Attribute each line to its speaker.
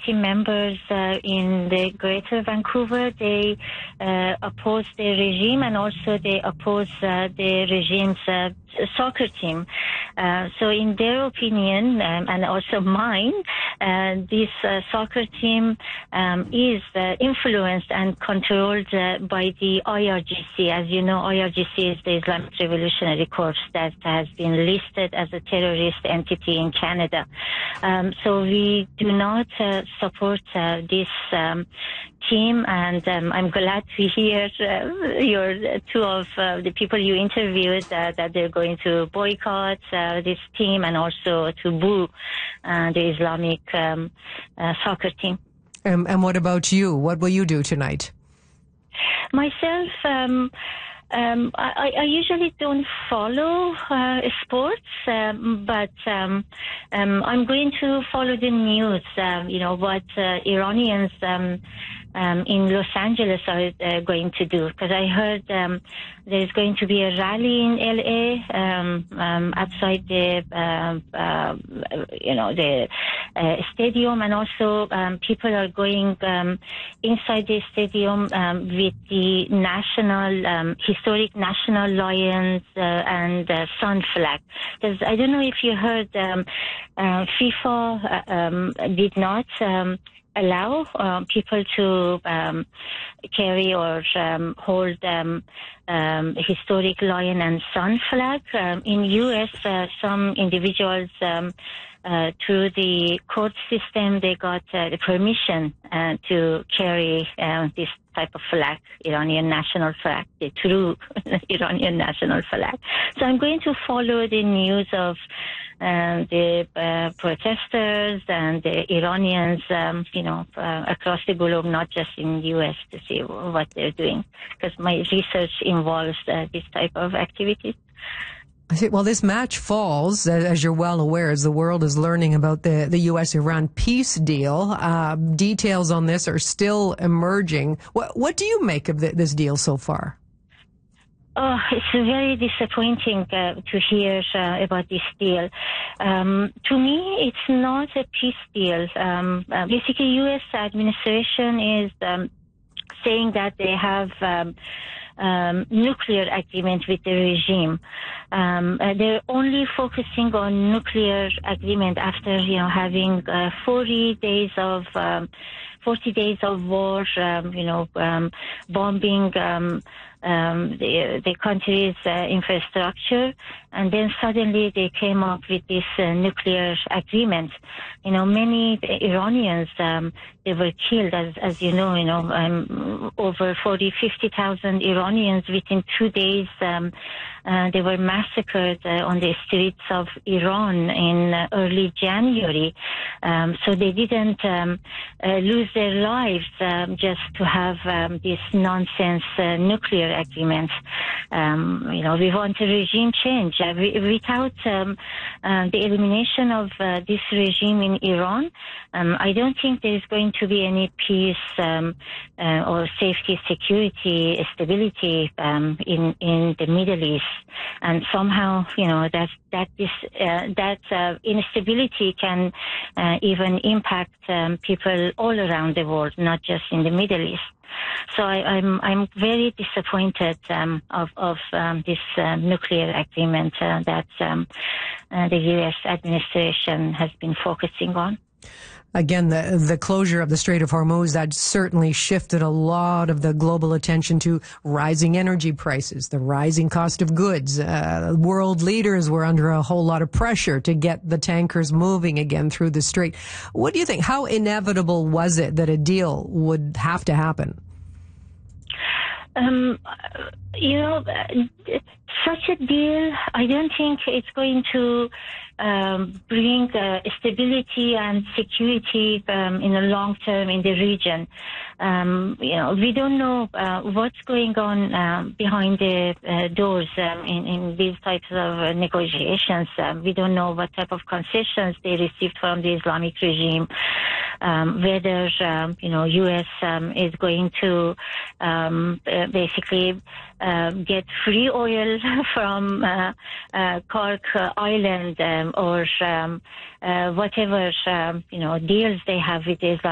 Speaker 1: team members in the Greater Vancouver. They oppose the regime, and also they oppose the regime's soccer team. So in their opinion, and also mine, this soccer team is influenced and controlled by the IRGC. As you know, IRGC is the Islamic Revolutionary Corps that has been listed as a terrorist entity in Canada. So we do not support this team, and I'm glad to hear your two of the people you interviewed that they're going to boycott this team and also to boo the Islamic soccer team.
Speaker 2: And what about you? What will you do tonight?
Speaker 1: Myself, I usually don't follow sports, but I'm going to follow the news, what Iranians in Los Angeles are going to do, because I heard there's going to be a rally in LA outside the stadium, and also people are going inside the stadium with the historic national lions and sun flag. Because I don't know if you heard, FIFA did not allow people to carry or hold historic lion and sun flag. In U.S., some individuals through the court system, they got the permission to carry this type of flag, Iranian national flag, the true Iranian national flag. So I'm going to follow the news of the protesters and the Iranians, across the globe, not just in the U.S., to see what they're doing, because my research involves this type of activities.
Speaker 2: I see. Well, this match falls, as you're well aware, as the world is learning about the U.S.-Iran peace deal. Details on this are still emerging. What do you make of this deal so far?
Speaker 1: Oh, it's very disappointing to hear about this deal. To me, it's not a peace deal. Basically, U.S. administration is saying that they have nuclear agreement with the regime. They're only focusing on nuclear agreement after, having 40 days of war, bombing the country's infrastructure, and then suddenly they came up with this nuclear agreement. Many Iranians, they were killed, as you know, over 50,000 Iranians within 2 days. They were massacred on the streets of Iran in early January. So they didn't lose their lives just to have this nonsense nuclear agreement. We want a regime change. Without the elimination of this regime in Iran, I don't think there is going to be any peace or safety, security, stability in the Middle East. And somehow, that instability can even impact people all around the world, not just in the Middle East. So I'm very disappointed of this nuclear agreement that the U.S. administration has been focusing on.
Speaker 2: Again, the closure of the Strait of Hormuz, that certainly shifted a lot of the global attention to rising energy prices, the rising cost of goods. World leaders were under a whole lot of pressure to get the tankers moving again through the strait. What do you think? How inevitable was it that a deal would have to happen?
Speaker 1: Such a deal, I don't think it's going to bring stability and security in the long term in the region. We don't know what's going on behind the doors in these types of negotiations. We don't know what type of concessions they received from the Islamic regime. Whether U.S. is going to basically get free oil from Cork Island or whatever deals they have with the Islamic